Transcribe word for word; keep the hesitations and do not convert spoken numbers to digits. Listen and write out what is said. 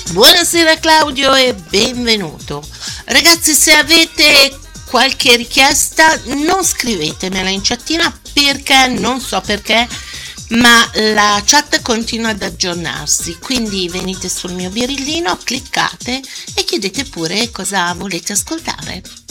Buonasera Claudio e benvenuto. Ragazzi, se avete qualche richiesta non scrivetemela in chattina perché non so perché, ma la chat continua ad aggiornarsi, quindi venite sul mio birillino, cliccate e chiedete pure cosa volete ascoltare.